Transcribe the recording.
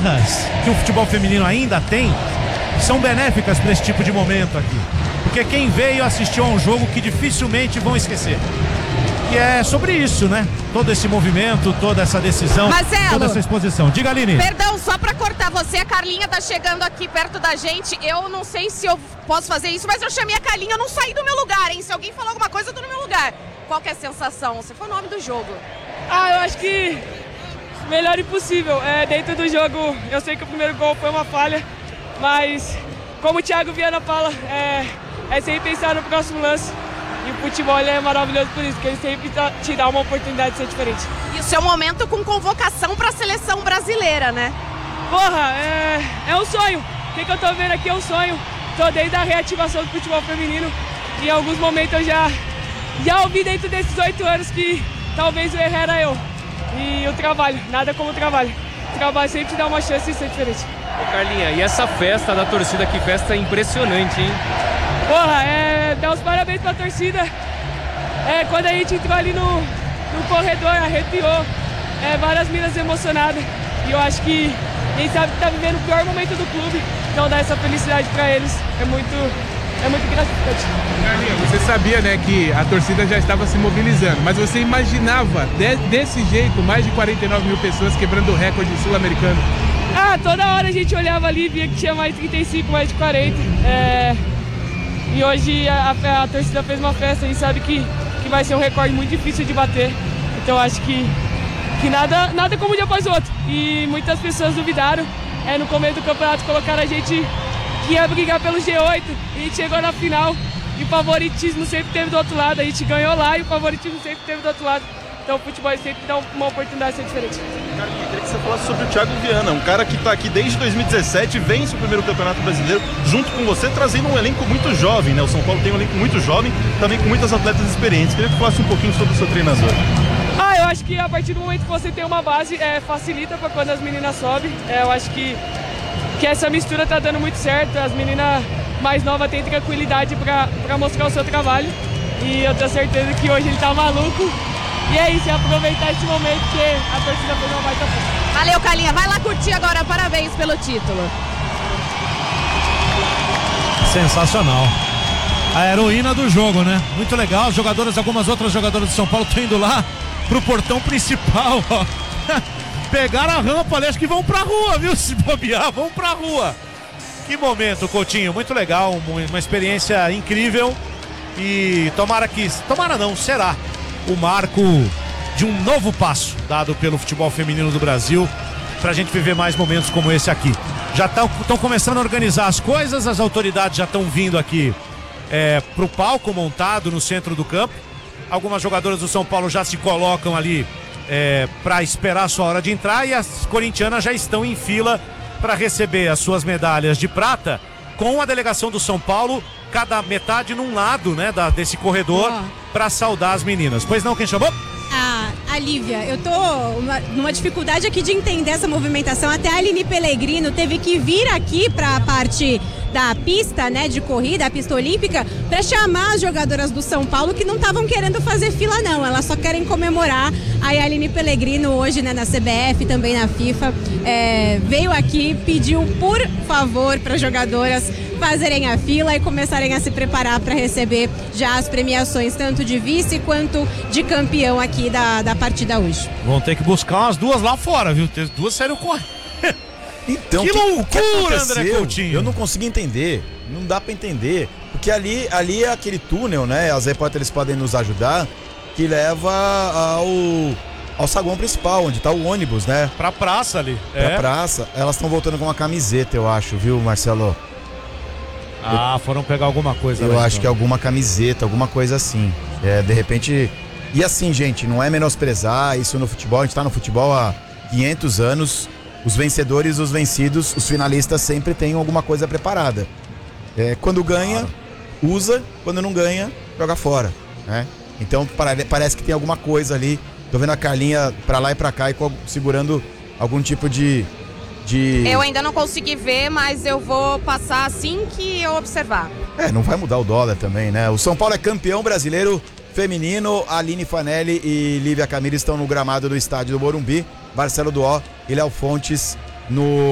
marras que o futebol feminino ainda tem são benéficas para esse tipo de momento aqui. Porque quem veio assistiu a um jogo que dificilmente vão esquecer. E é sobre isso, né? Todo esse movimento, toda essa decisão, Marcelo, toda essa exposição. Diga, Aline. Perdão, só pra cortar você, a Carlinha tá chegando aqui perto da gente. Eu não sei se eu posso fazer isso, mas eu chamei a Carlinha, eu não saí do meu lugar, hein? Se alguém falar alguma coisa, eu tô no meu lugar. Qual que é a sensação? Você foi o nome do jogo. Eu acho que melhor impossível. Dentro do jogo, eu sei que o primeiro gol foi uma falha, mas como o Thiago Viana fala, é sempre pensar no próximo lance. E o futebol é maravilhoso por isso, porque ele sempre te dá uma oportunidade de ser diferente. E o seu momento com convocação para a seleção brasileira, né? Porra, é um sonho. O que eu tô vendo aqui é um sonho. Tô desde a reativação do futebol feminino. E em alguns momentos eu já ouvi dentro desses 8 anos que talvez o erro era eu. E o trabalho, nada como o trabalho. O trabalho sempre te dá uma chance de ser diferente. Ô Carlinha, e essa festa da torcida, que festa impressionante, hein? Porra, dá os parabéns pra torcida. Quando a gente entrou ali no corredor, arrepiou. Várias minas emocionadas. E eu acho que a gente sabe que tá vivendo o pior momento do clube. Então dar essa felicidade pra eles é muito gratificante. Carlinha, você sabia, né, que a torcida já estava se mobilizando, mas você imaginava desse jeito mais de 49 mil pessoas quebrando o recorde sul-americano? Toda hora a gente olhava ali e via que tinha mais de 35, mais de 40. E hoje a torcida fez uma festa e sabe que vai ser um recorde muito difícil de bater. Então acho que nada como um dia após o outro. E muitas pessoas duvidaram. No começo do campeonato colocaram a gente que ia brigar pelo G8. E a gente chegou na final e o favoritismo sempre teve do outro lado. A gente ganhou lá e o favoritismo sempre teve do outro lado. Então o futebol sempre dá uma oportunidade de ser diferente. Carlinhos, eu queria que você falasse sobre o Thiago Viana, um cara que está aqui desde 2017, vence o primeiro Campeonato Brasileiro junto com você, trazendo um elenco muito jovem, né? O São Paulo tem um elenco muito jovem, também com muitas atletas experientes. Queria que você falasse um pouquinho sobre o seu treinador. Eu acho que a partir do momento que você tem uma base, facilita para quando as meninas sobem. Eu acho que essa mistura tá dando muito certo. As meninas mais novas têm tranquilidade para mostrar o seu trabalho. E eu tenho certeza que hoje ele tá maluco. E é isso, aproveitar esse momento que a torcida fez uma baita festa. Valeu, Carlinha. Vai lá curtir agora. Parabéns pelo título. Sensacional. A heroína do jogo, né? Muito legal. As jogadoras, algumas outras jogadoras do São Paulo estão indo lá pro portão principal, ó. Pegaram a rampa ali, acho que vão pra rua, viu? Se bobear, vão pra rua. Que momento, Coutinho. Muito legal. Uma experiência incrível. E tomara não, será o marco de um novo passo dado pelo futebol feminino do Brasil pra gente viver mais momentos como esse aqui. Já estão começando a organizar as coisas, as autoridades já estão vindo aqui pro palco montado no centro do campo. Algumas jogadoras do São Paulo já se colocam ali para esperar a sua hora de entrar, e as corintianas já estão em fila para receber as suas medalhas de prata, com a delegação do São Paulo, cada metade num lado, né, desse corredor, para saudar as meninas. Pois não, quem chamou? A Lívia, eu tô numa dificuldade aqui de entender essa movimentação. Até a Aline Pellegrino teve que vir aqui para a parte da pista, né, de corrida, a pista olímpica, para chamar as jogadoras do São Paulo que não estavam querendo fazer fila não, elas só querem comemorar. Aí a Aline Pellegrino hoje, né, na CBF, também na FIFA, veio aqui, pediu por favor para as jogadoras fazerem a fila e começarem a se preparar para receber já as premiações, tanto de vice quanto de campeão aqui da partida hoje. Vão ter que buscar umas duas lá fora, viu? As duas saíram correndo. Então, que loucura, André Coutinho. Eu não consegui entender, não dá pra entender, porque ali é aquele túnel, né? As repórteres podem nos ajudar, que leva ao saguão principal, onde tá o ônibus, né? Pra praça ali. Pra praça. Elas estão voltando com uma camiseta, eu acho, viu, Marcelo? Foram pegar alguma coisa. Eu acho que é alguma camiseta, alguma coisa assim. De repente... E assim, gente, não é menosprezar isso no futebol, a gente tá no futebol há 500 anos, os vencedores, os vencidos, os finalistas sempre têm alguma coisa preparada. Quando ganha, usa, quando não ganha, joga fora, né? Então parece que tem alguma coisa ali. Tô vendo a Carlinha pra lá e pra cá e segurando algum tipo de... Eu ainda não consegui ver, mas eu vou passar assim que eu observar. Não vai mudar o dólar também, né? O São Paulo é campeão brasileiro feminino. Aline Fanelli e Lívia Camille estão no gramado do estádio do Morumbi. Marcelo Duó e Léo Fontes no